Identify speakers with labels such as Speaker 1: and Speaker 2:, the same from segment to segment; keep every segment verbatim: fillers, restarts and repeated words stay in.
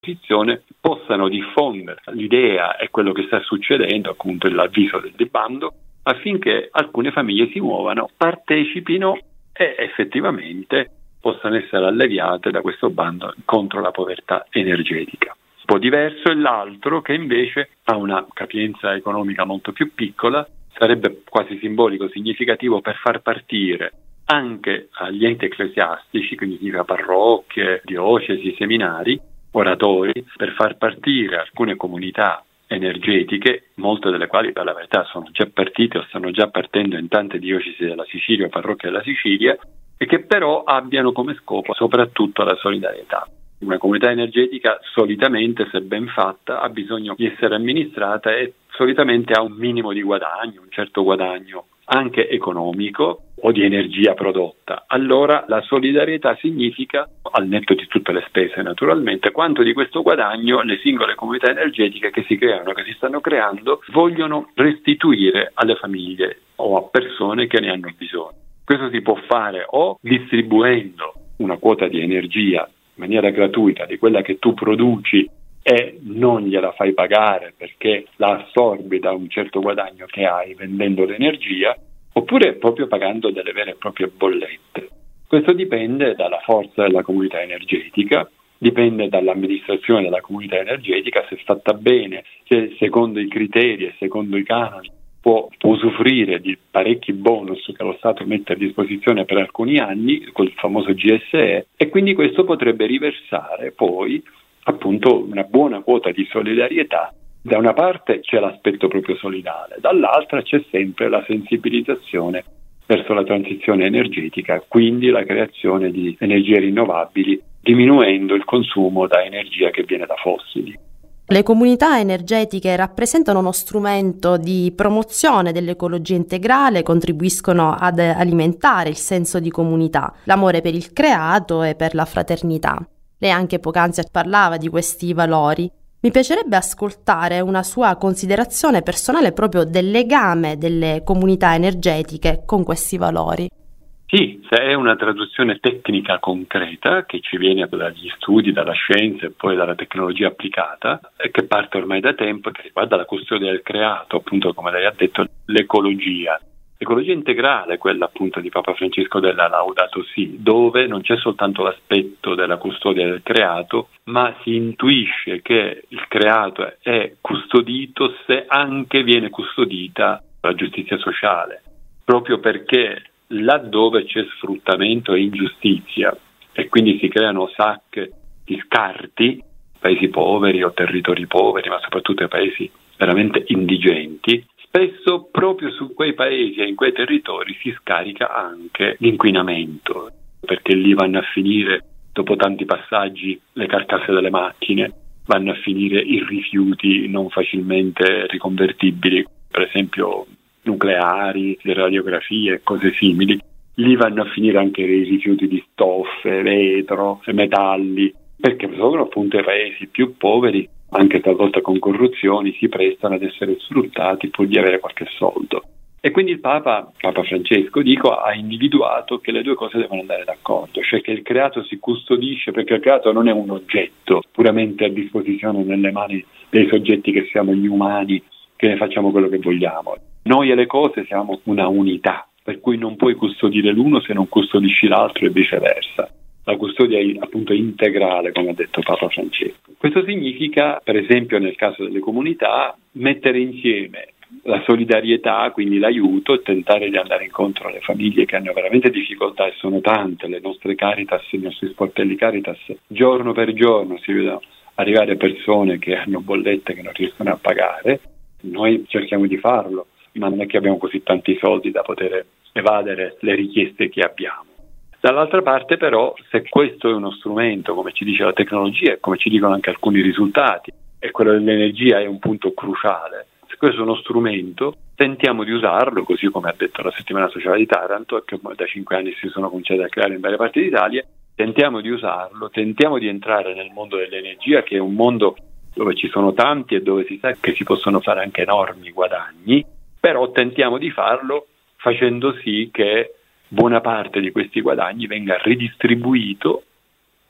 Speaker 1: posizione possano diffondere l'idea e quello che sta succedendo, appunto l'avviso del bando, affinché alcune famiglie si muovano, partecipino e effettivamente possano essere alleviate da questo bando contro la povertà energetica. Un po' diverso è l'altro che invece ha una capienza economica molto più piccola, sarebbe quasi simbolico, significativo per far partire anche agli enti ecclesiastici, quindi significa parrocchie, diocesi, seminari, oratori, per far partire alcune comunità energetiche, molte delle quali per la verità sono già partite o stanno già partendo in tante diocesi della Sicilia o parrocchie della Sicilia, e che però abbiano come scopo soprattutto la solidarietà. Una comunità energetica solitamente, se ben fatta, ha bisogno di essere amministrata e solitamente ha un minimo di guadagno, un certo guadagno anche economico o di energia prodotta. Allora la solidarietà significa, al netto di tutte le spese naturalmente, quanto di questo guadagno le singole comunità energetiche che si creano, che si stanno creando, vogliono restituire alle famiglie o a persone che ne hanno bisogno. Questo si può fare o distribuendo una quota di energia in maniera gratuita di quella che tu produci e non gliela fai pagare perché la assorbi da un certo guadagno che hai vendendo l'energia, oppure proprio pagando delle vere e proprie bollette. Questo dipende dalla forza della comunità energetica, dipende dall'amministrazione della comunità energetica, se fatta bene, se secondo i criteri e secondo i canoni può, può usufruire di parecchi bonus che lo Stato mette a disposizione per alcuni anni, col famoso G S E, e quindi questo potrebbe riversare poi appunto una buona quota di solidarietà. Da una parte c'è l'aspetto proprio solidale, dall'altra c'è sempre la sensibilizzazione verso la transizione energetica, quindi la creazione di energie rinnovabili, diminuendo il consumo da energia che viene da fossili.
Speaker 2: Le comunità energetiche rappresentano uno strumento di promozione dell'ecologia integrale, contribuiscono ad alimentare il senso di comunità, l'amore per il creato e per la fraternità. Lei anche poc'anzi parlava di questi valori. Mi piacerebbe ascoltare una sua considerazione personale proprio del legame delle comunità energetiche con questi valori.
Speaker 1: Sì, se è una traduzione tecnica concreta che ci viene dagli studi, dalla scienza e poi dalla tecnologia applicata, e che parte ormai da tempo e che riguarda la custodia del creato, appunto come lei ha detto, l'ecologia. L'ecologia integrale, quella appunto di Papa Francesco della Laudato Si, dove non c'è soltanto l'aspetto della custodia del creato, ma si intuisce che il creato è custodito se anche viene custodita la giustizia sociale, proprio perché laddove c'è sfruttamento e ingiustizia e quindi si creano sacche di scarti, paesi poveri o territori poveri, ma soprattutto paesi veramente indigenti, spesso proprio su quei paesi e in quei territori si scarica anche l'inquinamento, perché lì vanno a finire, dopo tanti passaggi, le carcasse delle macchine, vanno a finire i rifiuti non facilmente riconvertibili, per esempio nucleari, le radiografie e cose simili. Lì vanno a finire anche i rifiuti di stoffe, vetro, metalli, perché sono appunto i paesi più poveri, anche talvolta con corruzioni, si prestano ad essere sfruttati pur di avere qualche soldo. E quindi il Papa, Papa Francesco, dico, ha individuato che le due cose devono andare d'accordo, cioè che il creato si custodisce perché il creato non è un oggetto puramente a disposizione nelle mani dei soggetti che siamo gli umani, che ne facciamo quello che vogliamo. Noi e le cose siamo una unità, per cui non puoi custodire l'uno se non custodisci l'altro e viceversa. La custodia è appunto integrale, come ha detto Papa Francesco. Questo significa, per esempio nel caso delle comunità, mettere insieme la solidarietà, quindi l'aiuto, e tentare di andare incontro alle famiglie che hanno veramente difficoltà, e sono tante. Le nostre Caritas, i nostri sportelli Caritas, giorno per giorno si vedono arrivare persone che hanno bollette che non riescono a pagare. Noi cerchiamo di farlo, ma non è che abbiamo così tanti soldi da poter evadere le richieste che abbiamo. Dall'altra parte però, se questo è uno strumento, come ci dice la tecnologia e come ci dicono anche alcuni risultati, e quello dell'energia è un punto cruciale, se questo è uno strumento, tentiamo di usarlo, così come ha detto la settimana sociale di Taranto, che da cinque anni si sono cominciati a creare in varie parti d'Italia, tentiamo di usarlo, tentiamo di entrare nel mondo dell'energia, che è un mondo dove ci sono tanti e dove si sa che si possono fare anche enormi guadagni, però tentiamo di farlo facendo sì che buona parte di questi guadagni venga ridistribuito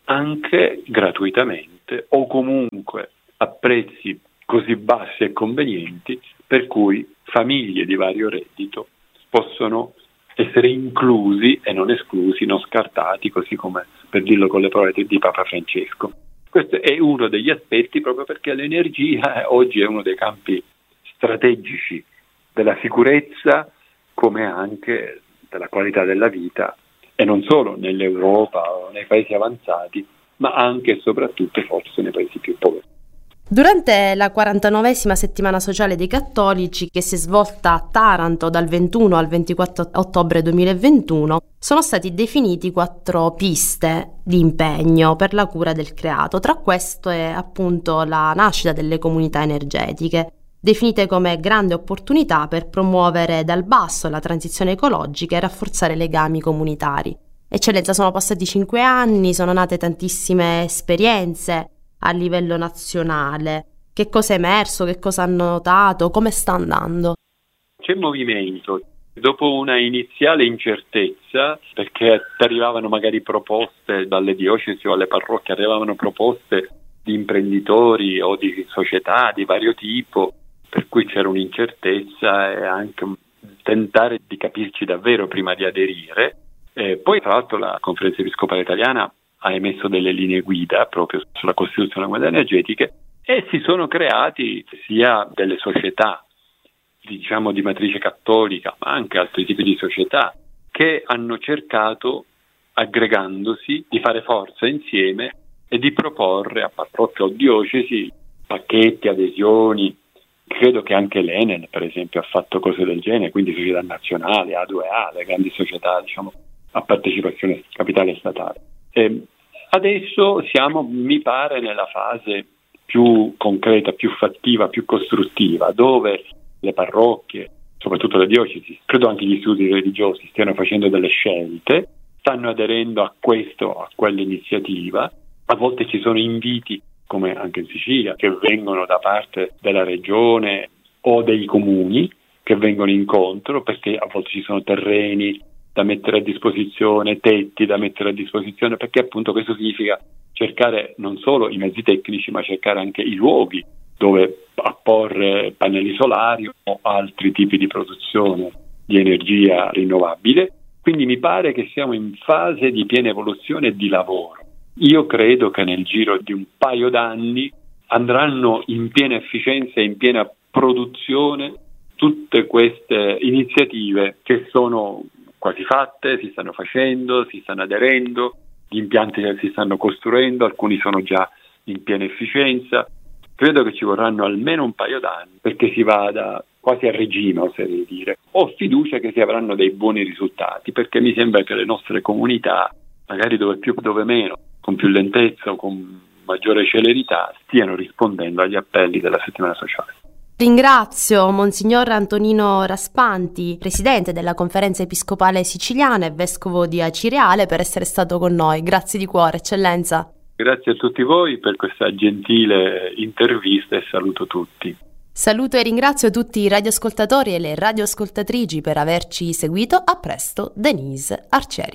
Speaker 1: anche gratuitamente o comunque a prezzi così bassi e convenienti per cui famiglie di vario reddito possono essere inclusi e non esclusi, non scartati, così come, per dirlo con le parole di Papa Francesco. Questo è uno degli aspetti, proprio perché l'energia oggi è uno dei campi strategici della sicurezza, come anche della qualità della vita, e non solo nell'Europa o nei paesi avanzati, ma anche e soprattutto forse nei paesi più poveri.
Speaker 2: Durante la quarantanovesima settimana sociale dei cattolici, che si è svolta a Taranto dal ventuno al ventiquattro ottobre duemilaventuno, sono stati definiti quattro piste di impegno per la cura del creato. Tra queste è appunto la nascita delle comunità energetiche, definite come grande opportunità per promuovere dal basso la transizione ecologica e rafforzare i legami comunitari. Eccellenza, sono passati cinque anni, sono nate tantissime esperienze a livello nazionale. Che cosa è emerso, che cosa hanno notato, come sta andando?
Speaker 1: C'è movimento. Dopo una iniziale incertezza, perché arrivavano magari proposte dalle diocesi o alle parrocchie, arrivavano proposte di imprenditori o di società di vario tipo, per cui c'era un'incertezza e anche tentare di capirci davvero prima di aderire. E poi tra l'altro la Conferenza Episcopale Italiana ha emesso delle linee guida proprio sulla costituzione delle comunità energetiche e si sono creati sia delle società, diciamo di matrice cattolica, ma anche altri tipi di società che hanno cercato, aggregandosi, di fare forza insieme e di proporre a parrocchie o diocesi pacchetti, adesioni. Credo che anche l'Enel, per esempio, ha fatto cose del genere, quindi società nazionali, A due A, le grandi società, diciamo, a partecipazione capitale statale. E adesso siamo, mi pare, nella fase più concreta, più fattiva, più costruttiva, dove le parrocchie, soprattutto le diocesi, credo anche gli studi religiosi, stiano facendo delle scelte, stanno aderendo a questo, a quell'iniziativa. A volte ci sono inviti, come anche in Sicilia, che vengono da parte della regione o dei comuni, che vengono incontro, perché a volte ci sono terreni da mettere a disposizione, tetti da mettere a disposizione, perché appunto questo significa cercare non solo i mezzi tecnici, ma cercare anche i luoghi dove apporre pannelli solari o altri tipi di produzione di energia rinnovabile. Quindi mi pare che siamo in fase di piena evoluzione e di lavoro. Io credo che nel giro di un paio d'anni andranno in piena efficienza e in piena produzione tutte queste iniziative che sono quasi fatte, si stanno facendo, si stanno aderendo, gli impianti si stanno costruendo, alcuni sono già in piena efficienza. Credo che ci vorranno almeno un paio d'anni perché si vada quasi a regime, oserei dire. Ho fiducia che si avranno dei buoni risultati, perché mi sembra che le nostre comunità, magari dove più, dove meno, con più lentezza o con maggiore celerità, stiano rispondendo agli appelli della settimana sociale.
Speaker 2: Ringrazio Monsignor Antonino Raspanti, presidente della Conferenza Episcopale Siciliana e vescovo di Acireale, per essere stato con noi. Grazie di cuore, Eccellenza.
Speaker 1: Grazie a tutti voi per questa gentile intervista e saluto tutti.
Speaker 2: Saluto e ringrazio tutti i radioascoltatori e le radioascoltatrici per averci seguito. A presto, Denise Arcieri.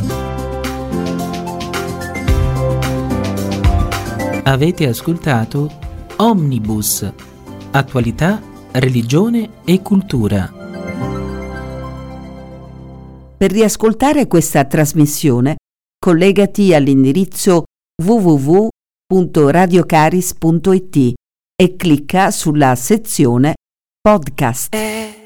Speaker 3: Avete ascoltato Omnibus. Attualità, religione e cultura.
Speaker 4: Per riascoltare questa trasmissione, collegati all'indirizzo w w w punto radiocaris punto it e clicca sulla sezione Podcast.